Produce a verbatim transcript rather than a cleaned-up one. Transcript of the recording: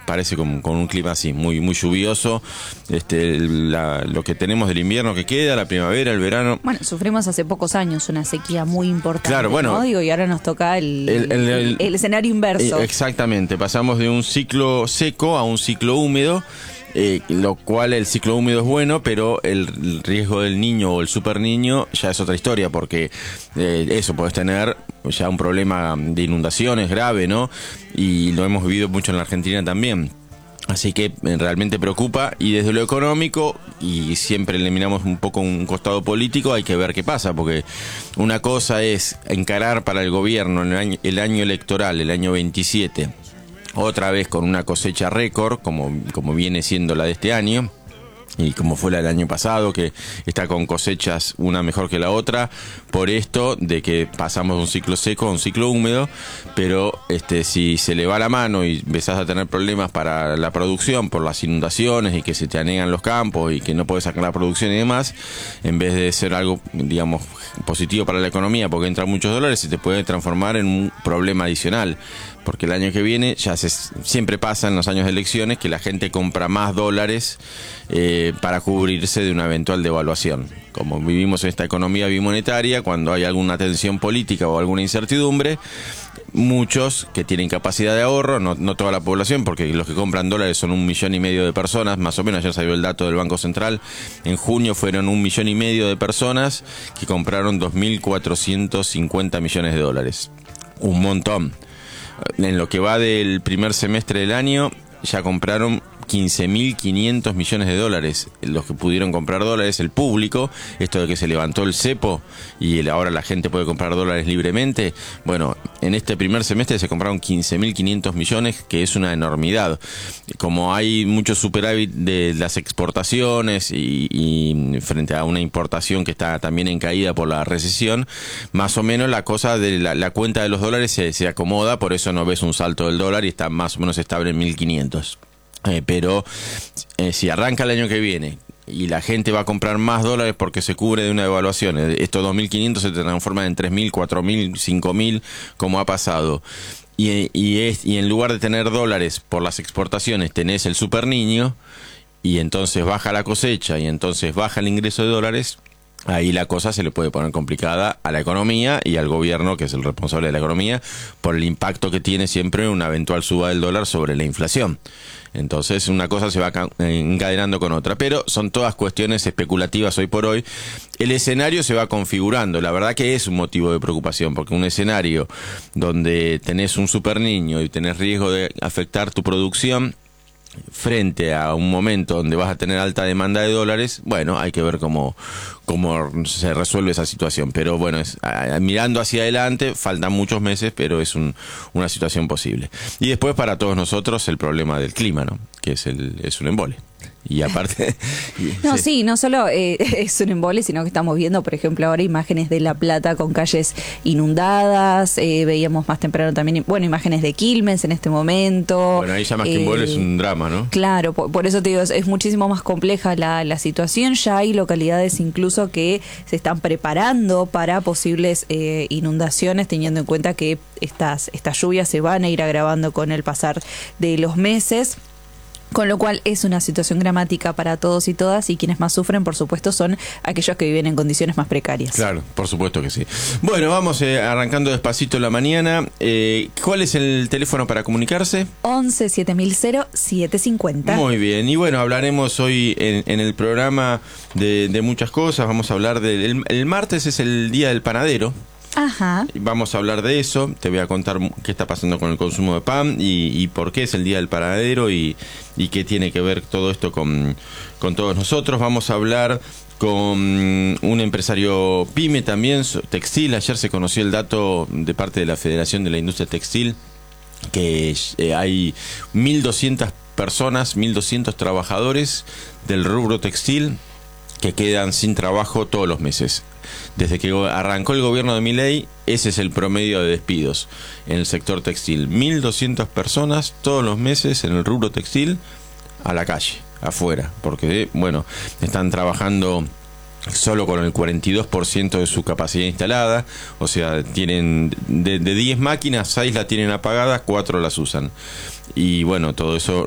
parece con, con un clima así, muy muy lluvioso. Este, la, lo que tenemos del invierno que queda, la primavera, el verano. Bueno, sufrimos hace pocos años una sequía muy importante, claro, bueno, ¿no? Digo, y ahora nos toca el, el, el, el, el escenario inverso. Exactamente, pasamos de un ciclo seco a un ciclo húmedo. Eh, lo cual el ciclo húmedo es bueno, pero el riesgo del niño o el super niño ya es otra historia, porque eh, eso, puedes tener ya un problema de inundaciones grave, ¿no? Y lo hemos vivido mucho en la Argentina también. Así que realmente preocupa, y desde lo económico, y siempre le miramos un poco un costado político, hay que ver qué pasa, porque una cosa es encarar para el gobierno en el año, el año electoral, el año veintisiete, otra vez con una cosecha récord, como, como viene siendo la de este año, y como fue la del año pasado, que está con cosechas una mejor que la otra, por esto de que pasamos de un ciclo seco a un ciclo húmedo. Pero este, si se le va la mano y empezás a tener problemas para la producción por las inundaciones y que se te anegan los campos y que no podés sacar la producción y demás, en vez de ser algo, digamos, positivo para la economía porque entran muchos dólares, se te puede transformar en un problema adicional. Porque el año que viene, ya se, siempre pasa en los años de elecciones, que la gente compra más dólares eh, para cubrirse de una eventual devaluación. Como vivimos en esta economía bimonetaria, cuando hay alguna tensión política o alguna incertidumbre, muchos que tienen capacidad de ahorro, no, no toda la población, porque los que compran dólares son un millón y medio de personas, más o menos. Ayer salió el dato del Banco Central, en junio fueron un millón y medio de personas que compraron dos mil cuatrocientos cincuenta millones de dólares. Un montón. En lo que va del primer semestre del año, ya compraron quince mil quinientos millones de dólares. Los que pudieron comprar dólares, el público, esto de que se levantó el cepo y el, ahora la gente puede comprar dólares libremente. Bueno, en este primer semestre se compraron quince mil quinientos millones, que es una enormidad. Como hay mucho superávit de las exportaciones y, y frente a una importación que está también en caída por la recesión, más o menos la cosa de la, la cuenta de los dólares se, se acomoda, por eso no ves un salto del dólar y está más o menos estable en mil quinientos. Eh, pero eh, si arranca el año que viene y la gente va a comprar más dólares porque se cubre de una devaluación, estos dos mil quinientos se transforman en tres mil, cuatro mil, cinco mil, como ha pasado, y, y, es, y en lugar de tener dólares por las exportaciones tenés el super niño, y entonces baja la cosecha y entonces baja el ingreso de dólares, ahí la cosa se le puede poner complicada a la economía y al gobierno, que es el responsable de la economía, por el impacto que tiene siempre una eventual suba del dólar sobre la inflación. Entonces una cosa se va encadenando con otra, pero son todas cuestiones especulativas hoy por hoy. El escenario se va configurando, la verdad que es un motivo de preocupación, porque un escenario donde tenés un super niño y tenés riesgo de afectar tu producción frente a un momento donde vas a tener alta demanda de dólares, bueno, hay que ver cómo, cómo se resuelve esa situación. Pero bueno, es, a, mirando hacia adelante, faltan muchos meses, pero es un, una situación posible. Y después para todos nosotros el problema del clima, ¿no? Que es, el, es un embole. Y aparte... No, sí. sí, no solo eh, es un embole, sino que estamos viendo, por ejemplo, ahora imágenes de La Plata con calles inundadas, eh, veíamos más temprano también, bueno, imágenes de Quilmes en este momento. Bueno, ahí ya más que eh, embole es un drama, ¿no? Claro, por, por eso te digo, es, es muchísimo más compleja la, la situación. Ya hay localidades incluso que se están preparando para posibles eh, inundaciones, teniendo en cuenta que estas, estas lluvias se van a ir agravando con el pasar de los meses. Con lo cual es una situación dramática para todos y todas, y quienes más sufren, por supuesto, son aquellos que viven en condiciones más precarias. Claro, por supuesto que sí. Bueno, vamos eh, arrancando despacito la mañana. Eh, ¿Cuál es el teléfono para comunicarse? once siete mil siete cincuenta. Muy bien, y bueno, hablaremos hoy en, en el programa de, de muchas cosas. Vamos a hablar del el, el martes es el Día del Panadero. Ajá. Vamos a hablar de eso, te voy a contar qué está pasando con el consumo de pan y, y por qué es el Día del Panadero y, y qué tiene que ver todo esto con, con todos nosotros. Vamos a hablar con un empresario pyme también, textil. Ayer se conoció el dato de parte de la Federación de la Industria Textil, que eh, hay mil doscientas personas, mil doscientos trabajadores del rubro textil que quedan sin trabajo todos los meses. Desde que arrancó el gobierno de Milei, ese es el promedio de despidos en el sector textil. mil doscientas personas todos los meses en el rubro textil a la calle, afuera, porque, bueno, están trabajando solo con el cuarenta y dos por ciento de su capacidad instalada, o sea, tienen de, de diez máquinas, seis la tienen apagadas, cuatro las usan. Y bueno, todo eso